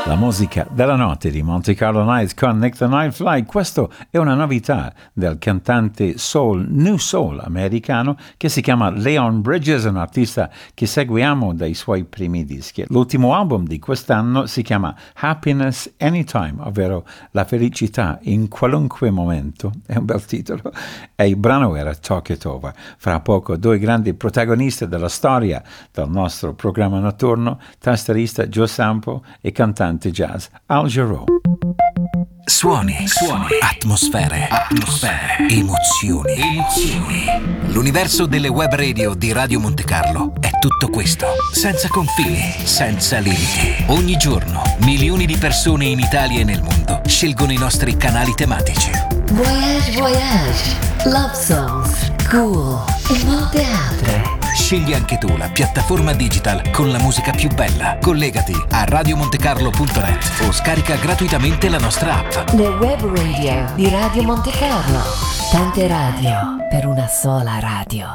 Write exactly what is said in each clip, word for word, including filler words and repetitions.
La musica della notte di Monte Carlo Nights con Nick the Nightfly. Questo è una novità del cantante soul, new soul americano che si chiama Leon Bridges, un artista che seguiamo dai suoi primi dischi. L'ultimo album di quest'anno si chiama Happiness Anytime, ovvero la felicità in qualunque momento. È un bel titolo. E il brano era Talk It Over. Fra poco due grandi protagonisti della storia del nostro programma notturno, tastierista Joe Sample e cantante jazz Al Jarreau. Suoni, suoni, atmosfere, atmosfere, emozioni, emozioni. L'universo delle web radio di Radio Monte Carlo è tutto questo, senza confini, senza limiti. Ogni giorno milioni di persone in Italia e nel mondo scelgono i nostri canali tematici. Voyage, voyage, love songs, cool e molte altre. Scegli anche tu la piattaforma digital con la musica più bella. Collegati a radiomontecarlo punto net o scarica gratuitamente la nostra app. Le web radio di Radio Monte Carlo. Tante radio per una sola radio.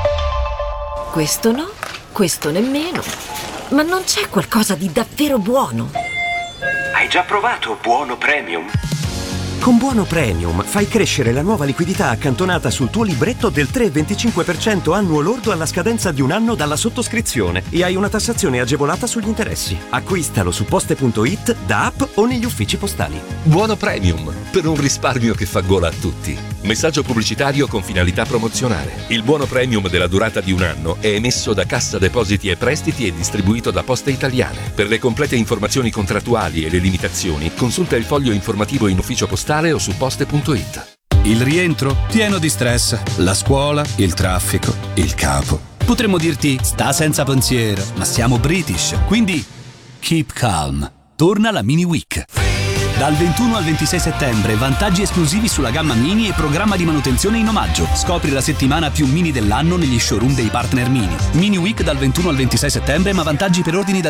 Questo no, questo nemmeno. Ma non c'è qualcosa di davvero buono? Hai già provato Buono Premium? Con Buono Premium fai crescere la nuova liquidità accantonata sul tuo libretto del tre virgola venticinque per cento annuo lordo alla scadenza di un anno dalla sottoscrizione e hai una tassazione agevolata sugli interessi. Acquistalo su poste punto it, da app o negli uffici postali. Buono Premium, per un risparmio che fa gola a tutti. Messaggio pubblicitario con finalità promozionale. Il Buono Premium della durata di un anno è emesso da Cassa Depositi e Prestiti e distribuito da Poste Italiane. Per le complete informazioni contrattuali e le limitazioni, consulta il foglio informativo in ufficio postale o su poste punto it. Il rientro pieno di stress, la scuola, il traffico, il capo. Potremmo dirti sta senza pensiero, ma siamo British, quindi keep calm. Torna la Mini Week. Dal ventuno al ventisei settembre, vantaggi esclusivi sulla gamma Mini e programma di manutenzione in omaggio. Scopri la settimana più mini dell'anno negli showroom dei partner Mini. Mini Week dal ventuno al ventisei settembre, ma vantaggi per ordini da